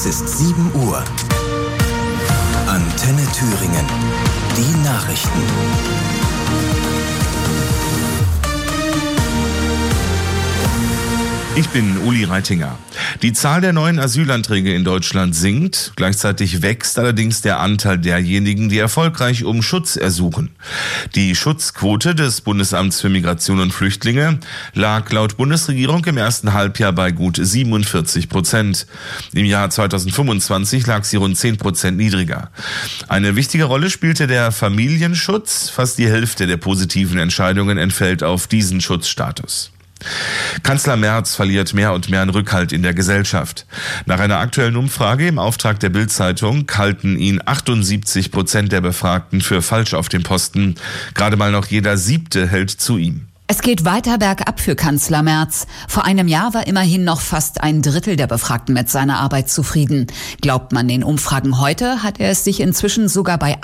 Es ist 7 Uhr. Antenne Thüringen. Die Nachrichten. Ich bin Uli Reitinger. Die Zahl der neuen Asylanträge in Deutschland sinkt. Gleichzeitig wächst allerdings der Anteil derjenigen, die erfolgreich um Schutz ersuchen. Die Schutzquote des Bundesamts für Migration und Flüchtlinge lag laut Bundesregierung im ersten Halbjahr bei gut 47%. Im Jahr 2025 lag sie rund 10% niedriger. Eine wichtige Rolle spielte der Familienschutz. Fast die Hälfte der positiven Entscheidungen entfällt auf diesen Schutzstatus. Kanzler Merz verliert mehr und mehr an Rückhalt in der Gesellschaft. Nach einer aktuellen Umfrage im Auftrag der Bild-Zeitung halten ihn 78% der Befragten für falsch auf dem Posten. Gerade mal noch jeder 7. hält zu ihm. Es geht weiter bergab für Kanzler Merz. Vor einem Jahr war immerhin noch fast ein Drittel der Befragten mit seiner Arbeit zufrieden. Glaubt man den Umfragen heute, hat er es sich inzwischen sogar bei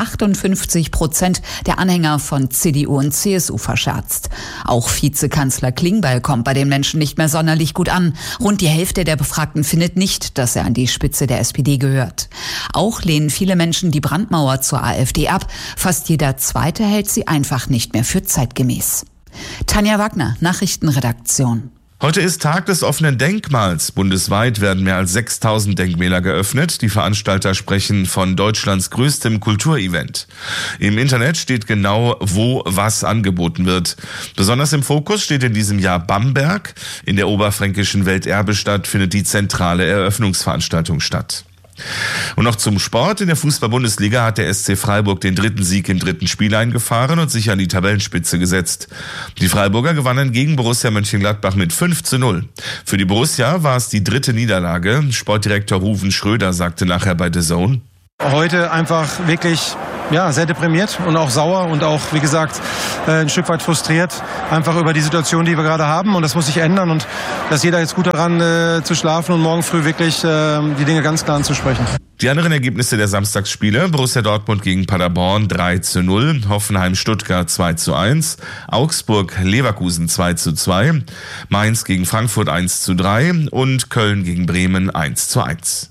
58% der Anhänger von CDU und CSU verscherzt. Auch Vizekanzler Klingbeil kommt bei den Menschen nicht mehr sonderlich gut an. Rund die Hälfte der Befragten findet nicht, dass er an die Spitze der SPD gehört. Auch lehnen viele Menschen die Brandmauer zur AfD ab. Fast jeder Zweite hält sie einfach nicht mehr für zeitgemäß. Tanja Wagner, Nachrichtenredaktion. Heute ist Tag des offenen Denkmals. Bundesweit werden mehr als 6000 Denkmäler geöffnet. Die Veranstalter sprechen von Deutschlands größtem Kulturevent. Im Internet steht genau, wo was angeboten wird. Besonders im Fokus steht in diesem Jahr Bamberg. In der oberfränkischen Welterbestadt findet die zentrale Eröffnungsveranstaltung statt. Und noch zum Sport. In der Fußball-Bundesliga hat der SC Freiburg den 3. Sieg im 3. Spiel eingefahren und sich an die Tabellenspitze gesetzt. Die Freiburger gewannen gegen Borussia Mönchengladbach mit 5:0. Für die Borussia war es die 3. Niederlage. Sportdirektor Ruven Schröder sagte nachher bei The Zone: Heute einfach wirklich sehr deprimiert und auch sauer und auch, wie gesagt, ein Stück weit frustriert, einfach über die Situation, die wir gerade haben, und das muss sich ändern, und dass jeder jetzt gut daran zu schlafen und morgen früh wirklich die Dinge ganz klar anzusprechen. Die anderen Ergebnisse der Samstagsspiele: Borussia Dortmund gegen Paderborn 3:0, Hoffenheim-Stuttgart 2:1, Augsburg-Leverkusen 2:2, Mainz gegen Frankfurt 1:3 und Köln gegen Bremen 1:1.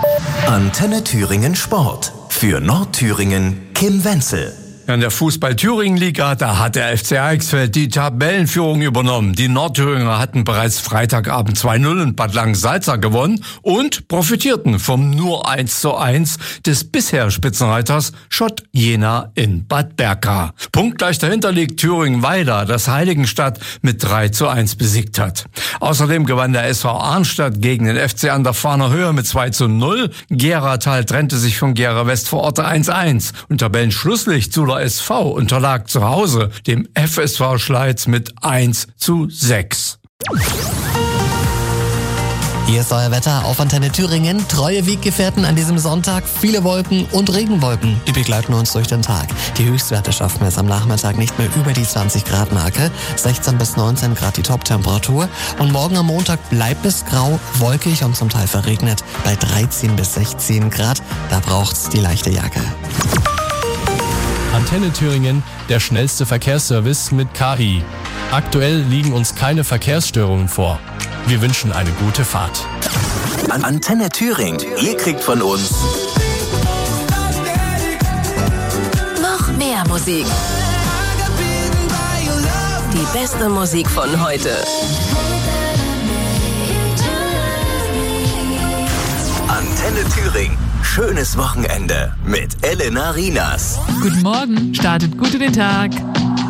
Antenne Thüringen Sport. Für Nordthüringen Kim Wenzel. In der Fußball-Thüringen-Liga, da hat der FC Eichsfeld die Tabellenführung übernommen. Die Nordthüringer hatten bereits Freitagabend 2:0 in Bad Langensalza gewonnen und profitierten vom nur 1:1 des bisher Spitzenreiters Schott Jena in Bad Berka. Punktgleich dahinter liegt Thüringen-Weida, das Heiligenstadt mit 3:1 besiegt hat. Außerdem gewann der SV Arnstadt gegen den FC an der Fahner Höhe mit 2:0. Geratal trennte sich von Gera West vor Orte 1:1 und Tabellenschlusslicht Zuler SV unterlag zu Hause dem FSV Schleiz mit 1:6. Hier ist euer Wetter auf Antenne Thüringen. Treue Weggefährten an diesem Sonntag. Viele Wolken und Regenwolken, die begleiten uns durch den Tag. Die Höchstwerte schaffen wir es am Nachmittag nicht mehr über die 20-Grad-Marke. 16 bis 19 Grad die Top-Temperatur. Und morgen am Montag bleibt es grau, wolkig und zum Teil verregnet. Bei 13 bis 16 Grad, da braucht's die leichte Jacke. Antenne Thüringen, der schnellste Verkehrsservice mit KI. Aktuell liegen uns keine Verkehrsstörungen vor. Wir wünschen eine gute Fahrt. Antenne Thüringen, ihr kriegt von uns noch mehr Musik. Die beste Musik von heute. Antenne Thüringen. Schönes Wochenende mit Elena Rinas. Guten Morgen, startet gut in den Tag.